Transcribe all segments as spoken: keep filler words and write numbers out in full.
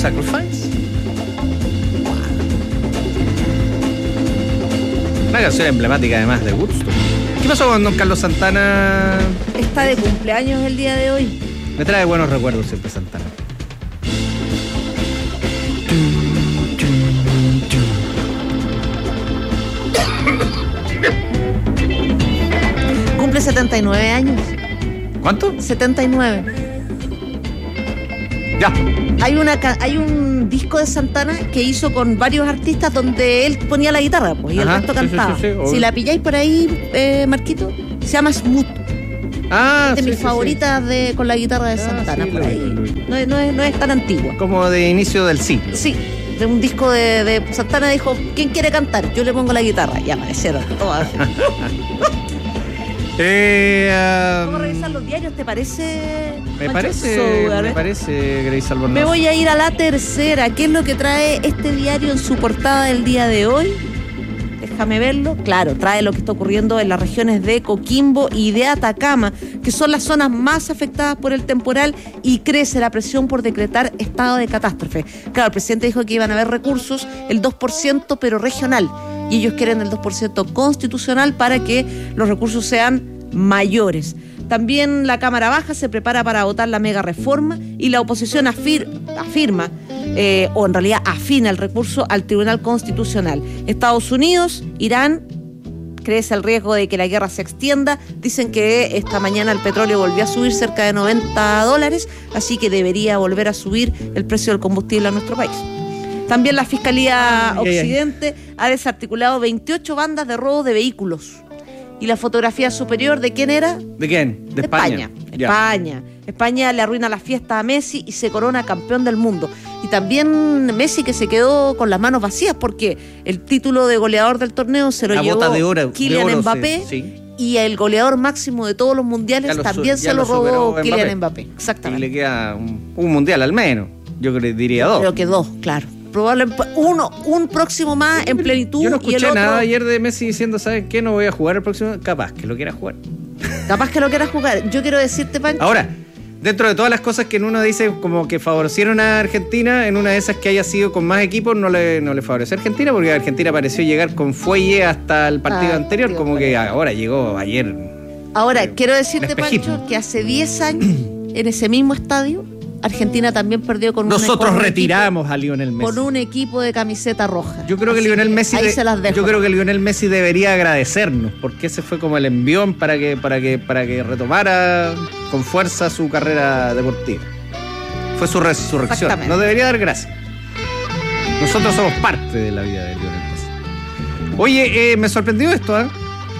Sacrifice. Una canción emblemática además de Woodstock. ¿Qué pasó con don Carlos Santana? Está de cumpleaños el día de hoy. Me trae buenos recuerdos siempre Santana. Cumple setenta y nueve años. ¿Cuánto? setenta y nueve. Ya. Hay, una, hay un disco de Santana que hizo con varios artistas donde él ponía la guitarra, pues, y Ajá, el resto sí, cantaba. sí, sí, sí, si la pilláis por ahí, eh, Marquito, se llama Smooth. Ah, Es de sí, mis sí, favoritas de, con la guitarra de Ah, Santana, sí, por lo vi, ahí. lo vi. No, es- no es, no es tan antigua. sí. Como de inicio del siglo. Sí, de un disco de, de Santana dijo, ¿quién quiere cantar? Yo le pongo la guitarra. Y aparecieron todas. Eh, Vamos a um, revisar los diarios, ¿te parece? me Pancho? parece, So, a me ver. parece, Grace Albornoz. Me voy a ir a la tercera. ¿Qué es lo que trae este diario en su portada del día de hoy? Déjame verlo. Claro, trae lo que está ocurriendo en las regiones de Coquimbo y de Atacama, que son las zonas más afectadas por el temporal, y crece la presión por decretar estado de catástrofe. Claro, el presidente dijo que iban a haber recursos, el dos por ciento, pero regional. Y ellos quieren el dos por ciento constitucional para que los recursos sean mayores. También la Cámara Baja se prepara para votar la mega reforma y la oposición afir, afirma, eh, o en realidad afina el recurso al Tribunal Constitucional. Estados Unidos, Irán, crece el riesgo de que la guerra se extienda. Dicen que esta mañana el petróleo volvió a subir cerca de noventa dólares, así que debería volver a subir el precio del combustible a nuestro país. También la Fiscalía Occidente ha desarticulado veintiocho bandas de robo de vehículos. ¿Y la fotografía superior de quién era? ¿De quién? De, De España. España. Ya. España. España le arruina la fiesta a Messi y se corona campeón del mundo. Y también Messi, que se quedó con las manos vacías porque el título de goleador del torneo se lo La llevó bota de oro, Kylian de oro, Mbappé. sí, sí. Y el goleador máximo de todos los mundiales Ya lo también su- se ya lo lo superó robó Kylian Mbappé. Mbappé. Y Exactamente. le queda un, un mundial al menos. Yo creo, diría dos. Creo que dos, claro. Probablemente uno, un próximo más en plenitud. Yo no y el escuché otro, nada ayer de Messi diciendo, ¿sabes qué? No voy a jugar el próximo. Capaz que lo quiera jugar. Capaz que lo quieras jugar. Yo quiero decirte, Pancho. Ahora, dentro de todas las cosas que en uno dice como que favorecieron a Argentina, en una de esas que haya sido con más equipos no le, no le favorece a Argentina, porque Argentina pareció llegar con fuelle hasta el partido Ah, anterior, partido como que anterior. ahora llegó ayer. Ahora, Eh, quiero decirte, el espejismo. Pancho, que hace diez años, en ese mismo estadio, Argentina también perdió con un Nosotros con un retiramos a Lionel equipo, Messi. con un equipo de camiseta roja. Yo creo que Así Lionel Messi ahí de- se las dejo. yo creo que Lionel Messi debería agradecernos, porque ese fue como el envión para que para que para que retomara con fuerza su carrera deportiva. Fue su resurrección. Exactamente. Nos debería dar gracias. Nosotros somos parte de la vida de Lionel Messi. Oye, eh, me sorprendió esto, ¿eh?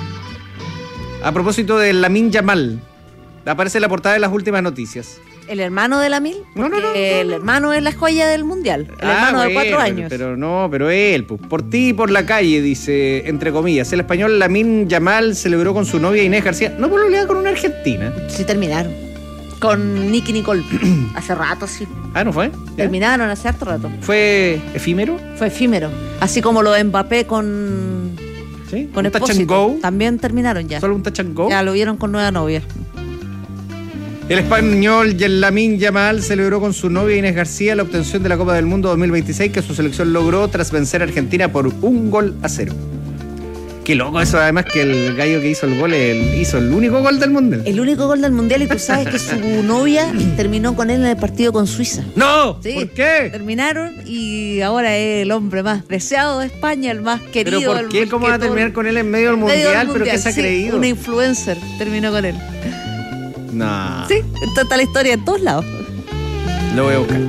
A propósito de Lamine Yamal. Aparece en la portada de las últimas noticias. ¿El hermano de Lamine? No, no, no, no, El no. hermano es la joya del mundial. El Ah, hermano de bueno, cuatro pero- años. Pero no, pero él, pues, por ti y por la calle, dice, entre comillas. El español Lamine Yamal celebró con su novia Inés García. No pololeaba con una argentina. Sí, terminaron. Con Nicky Nicole. Hace rato, sí. Ah, ¿no fue? ¿Ya? Terminaron hace harto rato. ¿Fue efímero? Fue efímero. Así como lo de Mbappé con, ¿Sí? con ¿Un touch and Espósito. go? También terminaron ya. ¿Solo un touch and go? Ya lo vieron con nueva novia. El español Lamine Yamal celebró con su novia Inés García la obtención de la Copa del Mundo dos mil veintiséis que su selección logró tras vencer a Argentina por un gol a cero. Qué loco eso, además que el gallo que hizo el gol el- hizo el único gol del mundo. El único gol del mundial, y tú sabes que su novia terminó con él en el partido con Suiza. ¡No! Sí, ¿Por qué? terminaron y ahora es el hombre más deseado de España, el más querido. ¿Pero por el qué? más ¿Cómo que va a todo- terminar con él en medio del en medio mundial? del ¿Pero qué mundial, se ha sí, creído? Una influencer terminó con él. No. Sí, esta está la historia en todos lados. Lo voy a buscar.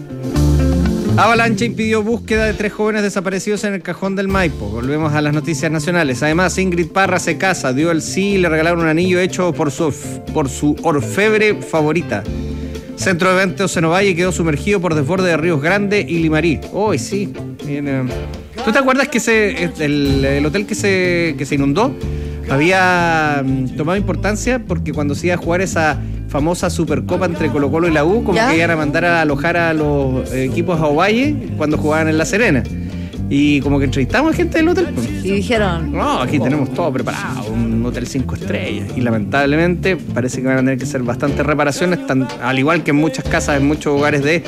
Avalancha impidió búsqueda de tres jóvenes desaparecidos en el cajón del Maipo. Volvemos a las noticias nacionales. Además, Ingrid Parra se casa, dio el sí y le regalaron un anillo hecho por su, por su orfebre favorita. Centro de eventos en Ovalle quedó sumergido por desborde de Ríos Grande y Limarí. Hoy sí. Viene. ¿Tú te acuerdas que ese, el, el hotel que se, que se inundó había mm, tomado importancia porque cuando se iba a jugar esa famosa Supercopa entre Colo Colo y la U, como ¿Ya? que iban a mandar a alojar a los eh, equipos a Ovalle cuando jugaban en La Serena? Y como que entrevistamos a gente del hotel. Pues. Y dijeron, No, aquí tenemos todo preparado, un hotel cinco estrellas. Y lamentablemente parece que van a tener que hacer bastantes reparaciones, tan, al igual que en muchas casas, en muchos hogares de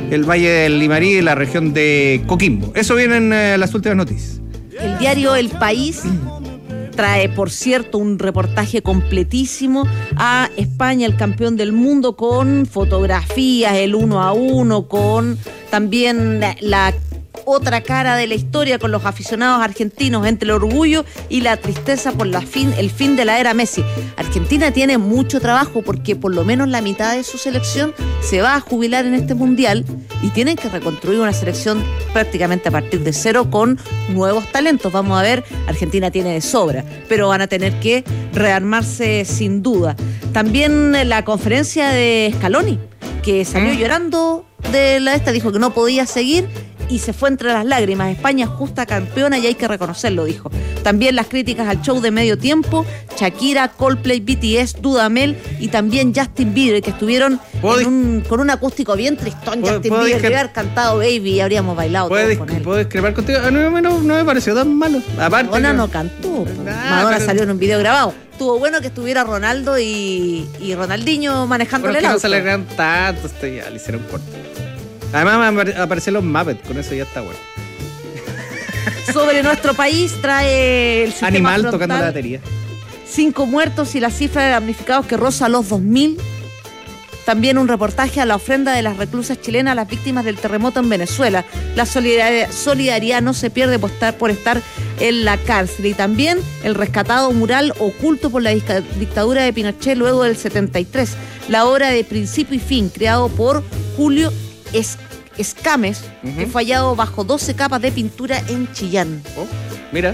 el Valle del Limarí y la región de Coquimbo. Eso viene en eh, las últimas noticias. El diario El País trae, por cierto, un reportaje completísimo a España, el campeón del mundo, con fotografías, el uno a uno, con también la, la otra cara de la historia con los aficionados argentinos, entre el orgullo y la tristeza por la fin, el fin de la era Messi. Argentina tiene mucho trabajo porque por lo menos la mitad de su selección se va a jubilar en este mundial y tienen que reconstruir una selección prácticamente a partir de cero con nuevos talentos. Vamos a ver, Argentina tiene de sobra, pero van a tener que rearmarse sin duda. También la conferencia de Scaloni, que salió ¿Mm? llorando de la esta, dijo que no podía seguir y se fue entre las lágrimas. España es justa campeona y hay que reconocerlo, dijo. También las críticas al show de medio tiempo, Shakira, Coldplay, B T S, Dudamel y también Justin Bieber, que estuvieron en un, con un acústico bien tristón. Justin Bieber debe haber cantado Baby y habríamos bailado todos con él. ¿Puedo discrepar contigo? A mí no, no, no me pareció tan malo. Aparte Madonna que... no cantó. Ah, Madonna pero... salió en un video grabado. Estuvo bueno que estuviera Ronaldo y, y Ronaldinho manejando el auto. No se le crean tanto, esto ya le hicieron corto. Además me aparecen los Muppets, con eso ya está bueno. Sobre nuestro país trae el sistema Animal frontal, tocando la batería. Cinco muertos y la cifra de damnificados que roza los dos mil. También un reportaje a la ofrenda de las reclusas chilenas a las víctimas del terremoto en Venezuela. La solidaridad, solidaridad no se pierde por estar, por estar en la cárcel. Y también el rescatado mural oculto por la dictadura de Pinochet luego del setenta y tres. La obra de Principio y Fin, creado por Julio Es Escames, uh-huh. que fue hallado bajo doce capas de pintura en Chillán. Oh, mira.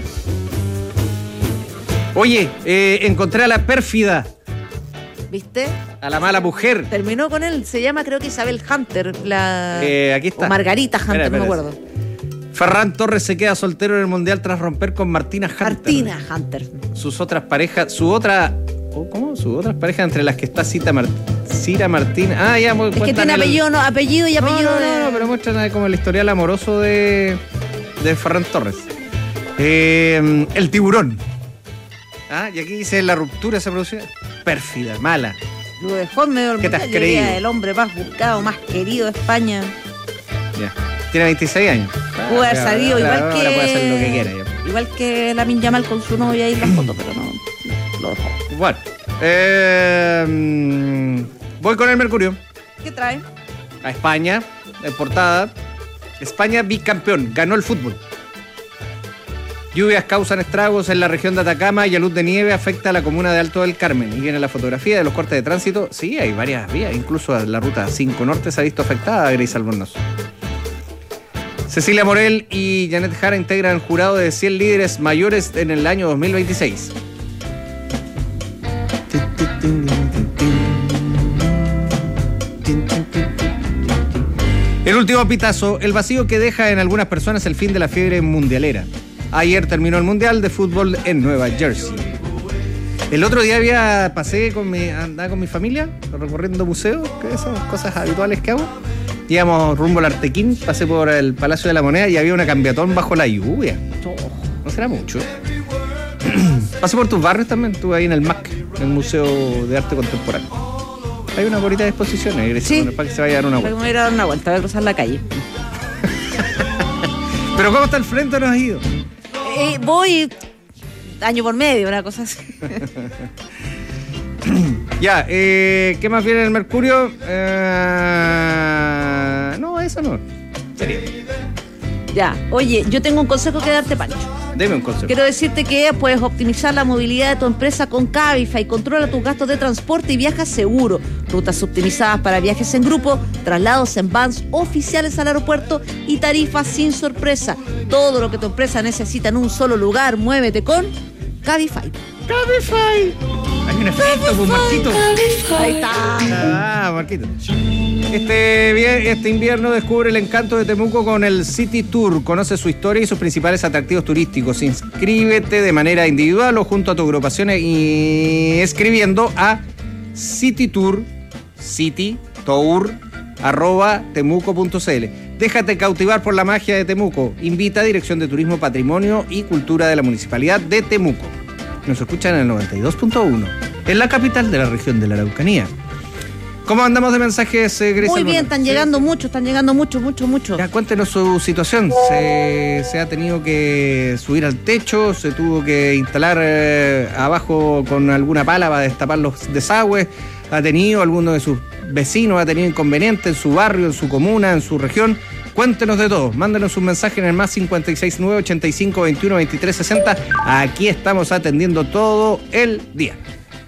Oye, eh, encontré a la pérfida. ¿Viste? A la mala mujer. Terminó con él, se llama creo que Isabel Hunter, la eh, aquí está. O Margarita Hunter, espera, espera, no me acuerdo. Ferran Torres se queda soltero en el Mundial tras romper con Martina Hunter. Martina Hunter. Sus otras parejas, su otra... ¿Cómo? Sus otras parejas entre las que está Cita Mar... Cira Martín. Ah, ya. Es que tiene el... apellido, no, apellido y apellido. No, no, de... no, no, pero muestran como el historial amoroso de, de Ferran Torres. Eh, el tiburón. Ah, y aquí dice la ruptura se produce. Pérfida, mala. Lo dejó en medio del ¿Qué te has creído? El hombre más buscado, más querido de España. Ya. Tiene veintiséis años. Ah, puede haber salido igual ahora, que. Ahora puede hacer lo que quiera. Ya. Igual que Lamine Yamal con su novia ahí en la foto, pero no. Lo dejó. Bueno. Eh, voy con el Mercurio. ¿Qué trae? A España, en portada. España bicampeón, ganó el fútbol. Lluvias causan estragos en la región de Atacama y a luz de nieve afecta a la comuna de Alto del Carmen. Y viene la fotografía de los cortes de tránsito. Sí, hay varias vías, incluso la ruta cinco Norte se ha visto afectada, Grace Albornoz. Cecilia Morel y Janet Jara integran el jurado de cien líderes mayores en el año dos mil veintiséis. El último pitazo, el vacío que deja en algunas personas el fin de la fiebre mundialera. Ayer terminó el Mundial de Fútbol en Nueva Jersey. El otro día había pasé con mi, andaba con mi familia, recorriendo museos, que esas cosas habituales que hago. Íbamos rumbo al Artequín, pasé por el Palacio de la Moneda y había una cambiatón bajo la lluvia. No será mucho. Pasé por tus barrios también, estuve ahí en el M A C, el Museo de Arte Contemporáneo. Hay una bonita exposición, ¿eh? Sí. Para que se vaya a dar una vuelta. Voy a ir a dar una vuelta, voy a cruzar la calle. Pero ¿cómo está el frente? ¿No has ido? Eh, voy año por medio, una cosa así. Ya, eh, ¿qué más viene en el Mercurio? Eh, no, eso no. Sería. Ya, oye, yo tengo un consejo que darte, Pancho. Deme un consejo. Quiero decirte que puedes optimizar la movilidad de tu empresa con Cabify. Controla tus gastos de transporte y viaja seguro. Rutas optimizadas para viajes en grupo, traslados en vans oficiales al aeropuerto y tarifas sin sorpresa. Todo lo que tu empresa necesita en un solo lugar. Muévete con Cabify. Cabify. Hay un efecto, pues, Marquito. Ahí está. Ah, Marquito. Este, este invierno descubre el encanto de Temuco con el City Tour. Conoce su historia y sus principales atractivos turísticos. Inscríbete de manera individual o junto a tu agrupación y escribiendo a City Tour, City Tour, arroba temuco punto cl. Déjate cautivar por la magia de Temuco. Invita a Dirección de Turismo, Patrimonio y Cultura de la Municipalidad de Temuco. Nos escuchan en el noventa y dos punto uno, en la capital de la región de la Araucanía. ¿Cómo andamos de mensajes, eh, Grace? Muy bien, están ¿Sí? llegando muchos, están llegando muchos, muchos, muchos. Ya, cuéntenos su situación. Se, se ha tenido que subir al techo, se tuvo que instalar eh, abajo con alguna pala para destapar los desagües. ¿Ha tenido alguno de sus vecinos, ha tenido inconvenientes en su barrio, en su comuna, en su región? Cuéntenos de todo. Mándenos un mensaje en el más cincuenta y seis nueve, ochenta y cinco, veintiuno, veintitrés, sesenta. Aquí estamos atendiendo todo el día.